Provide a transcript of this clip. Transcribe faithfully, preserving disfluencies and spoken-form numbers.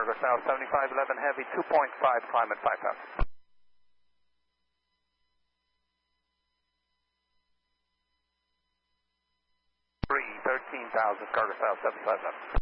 cargo south, seventy-five eleven heavy, two point five, climb at five thousand. three, thirteen thousand, cargo south, seven five eleven.